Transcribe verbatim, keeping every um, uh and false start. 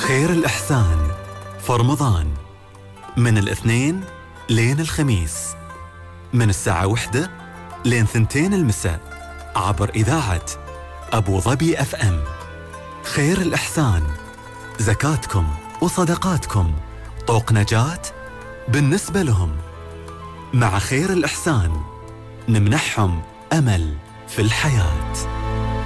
خير الإحسان في رمضان من الاثنين لين الخميس من الساعة واحدة لين ثنتين المساء عبر إذاعة أبو ظبي أف أم. خير الإحسان، زكاتكم وصدقاتكم طوق نجاة بالنسبة لهم. مع خير الإحسان نمنحهم أمل في الحياة.